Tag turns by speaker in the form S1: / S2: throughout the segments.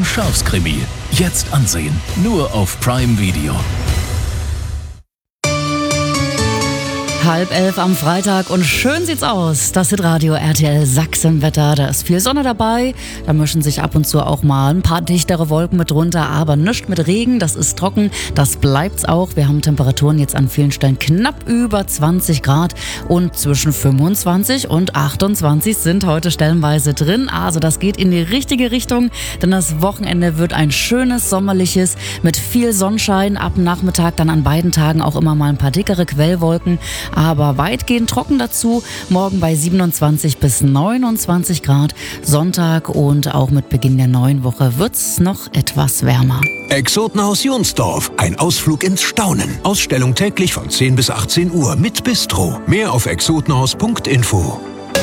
S1: Schafskrimi. Jetzt ansehen. Nur auf Prime Video.
S2: 10:30 am Freitag und schön sieht's aus. Das Hitradio RTL Sachsenwetter, da ist viel Sonne dabei. Da mischen sich ab und zu auch mal ein paar dichtere Wolken mit runter, aber nichts mit Regen. Das ist trocken, das bleibt's auch. Wir haben Temperaturen jetzt an vielen Stellen knapp über 20 Grad und zwischen 25 und 28 sind heute stellenweise drin. Also das geht in die richtige Richtung, denn das Wochenende wird ein schönes, sommerliches mit viel Sonnenschein. Ab Nachmittag dann an beiden Tagen auch immer mal ein paar dickere Quellwolken. Aber weitgehend trocken dazu. Morgen bei 27 bis 29 Grad. Sonntag und auch mit Beginn der neuen Woche wird's noch etwas wärmer.
S3: Exotenhaus Jonsdorf. Ein Ausflug ins Staunen. Ausstellung täglich von 10 bis 18 Uhr mit Bistro. Mehr auf exotenhaus.info.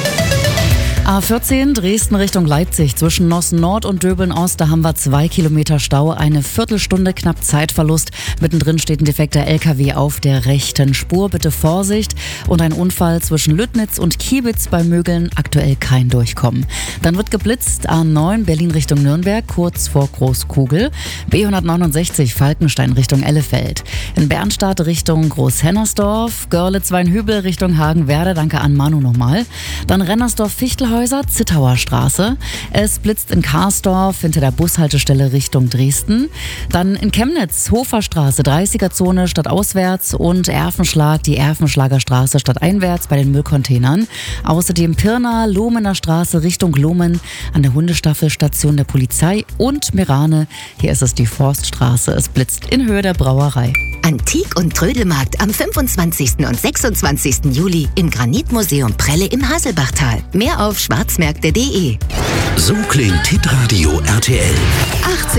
S2: A14 Dresden Richtung Leipzig zwischen Nossen Nord und Döbeln Ost, da haben wir 2 Kilometer Stau, eine Viertelstunde knapp Zeitverlust. Mittendrin steht ein defekter LKW auf der rechten Spur, bitte Vorsicht. Und ein Unfall zwischen Lüttnitz und Kiebitz bei Mögeln, aktuell kein Durchkommen. Dann wird geblitzt, A9 Berlin Richtung Nürnberg, kurz vor Großkugel. B169 Falkenstein Richtung Ellefeld. In Bernstadt Richtung Großhennersdorf, Görlitz-Weinhübel Richtung Hagenwerder, danke an Manu nochmal. Dann Rennersdorf-Fichtelhäuser, Zittauer Straße. Es blitzt in Karsdorf hinter der Bushaltestelle Richtung Dresden. Dann in Chemnitz, Hoferstraße, 30er-Zone stadtauswärts und Erfenschlag, die Erfenschlager Straße stadteinwärts bei den Müllcontainern. Außerdem Pirna, Lohmener Straße Richtung Lohmen an der Hundestaffelstation der Polizei und Merane. Hier ist es die Forststraße. Es blitzt in Höhe der Brauerei.
S4: Antik- und Trödelmarkt am 25. und 26. Juli im Granitmuseum Prelle im Haselbachtal. Mehr auf schwarzmärkte.de.
S3: So klingt Hitradio RTL.
S4: 18